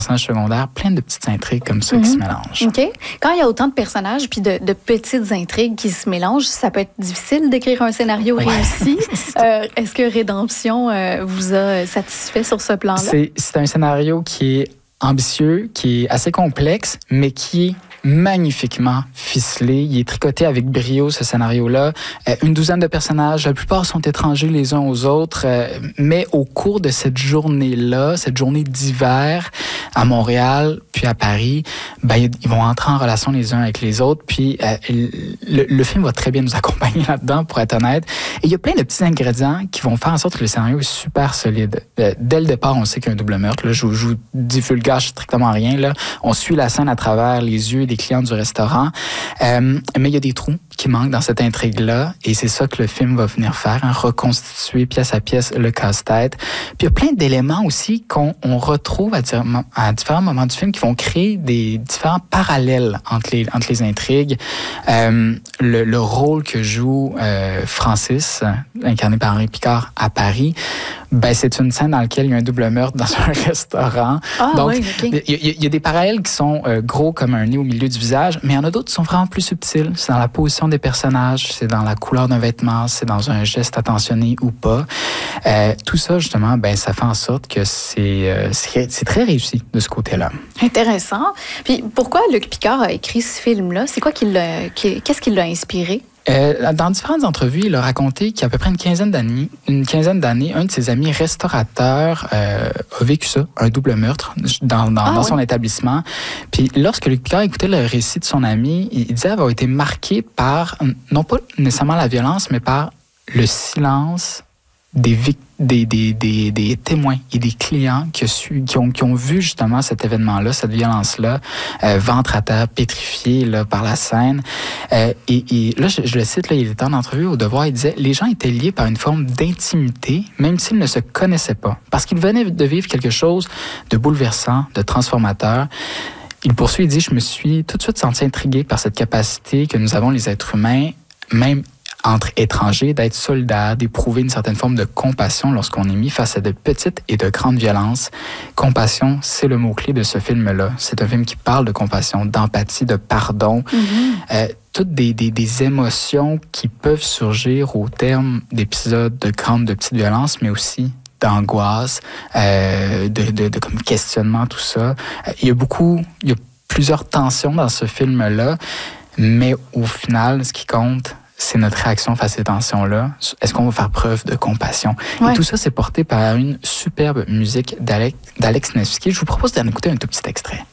personnages secondaires, plein de petites intrigues comme ça qui se mélangent. OK. Quand il y a autant de personnages puis de petites intrigues qui se mélangent, ça peut être difficile d'écrire un scénario réussi. Est-ce que Rédemption vous a satisfait sur ce plan-là? C'est un scénario qui est ambitieux, qui est assez complexe, mais qui est magnifiquement ficelé. Il est tricoté avec brio, ce scénario-là. Une douzaine de personnages, la plupart sont étrangers les uns aux autres, mais au cours de cette journée-là, cette journée d'hiver à Montréal, puis à Paris, ils vont entrer en relation les uns avec les autres, puis le film va très bien nous accompagner là-dedans, pour être honnête. Et il y a plein de petits ingrédients qui vont faire en sorte que le scénario est super solide. Dès le départ, on sait qu'il y a un double meurtre. Là, je vous divulgage strictement rien. Là. On suit la scène à travers les yeux des clients du restaurant. Mais il y a des trous qui manquent dans cette intrigue-là. Et c'est ça que le film va venir faire, reconstituer pièce à pièce le casse-tête. Puis il y a plein d'éléments aussi qu'on retrouve à différents moments du film qui vont créer des différents parallèles entre les intrigues. Le rôle que joue Francis, incarné par Henri Picard à Paris, c'est une scène dans laquelle il y a un double meurtre dans un restaurant. Donc, il y a des parallèles qui sont gros comme un nez au milieu du visage, mais il y en a d'autres qui sont vraiment plus subtils. C'est dans la position des personnages, c'est dans la couleur d'un vêtement, c'est dans un geste attentionné ou pas. Tout ça, justement, ça fait en sorte que c'est très réussi de ce côté-là. Intéressant. Puis pourquoi Luc Picard a écrit ce film-là? C'est quoi qu'est-ce qui l'a inspiré? Dans différentes entrevues, il a raconté qu'il y a à peu près une quinzaine d'années, un de ses amis restaurateurs a vécu ça, un double meurtre dans son établissement. Puis lorsque Luc Picard écoutait le récit de son ami, il disait avoir été marqué par, non pas nécessairement la violence, mais par le silence des témoins et des clients qui ont vu justement cet événement-là, cette violence-là, ventre à terre, pétrifié là, par la scène. Et là, je le cite, là, il était en entrevue au Devoir, il disait « Les gens étaient liés par une forme d'intimité, même s'ils ne se connaissaient pas, parce qu'ils venaient de vivre quelque chose de bouleversant, de transformateur. » Il poursuit, il dit « Je me suis tout de suite senti intrigué par cette capacité que nous avons les êtres humains, même entre étrangers, d'être solidaires, d'éprouver une certaine forme de compassion lorsqu'on est mis face à de petites et de grandes violences. Compassion, c'est le mot-clé de ce film-là. C'est un film qui parle de compassion, d'empathie, de pardon. Toutes des émotions qui peuvent surgir au terme d'épisodes de petites violences, mais aussi d'angoisse, de comme questionnement, tout ça. Il y a plusieurs tensions dans ce film-là, mais au final, ce qui compte, c'est notre réaction face à ces tensions-là. Est-ce qu'on va faire preuve de compassion? Et tout ça, c'est porté par une superbe musique d'Alex Nevsky. Je vous propose d'en écouter un tout petit extrait.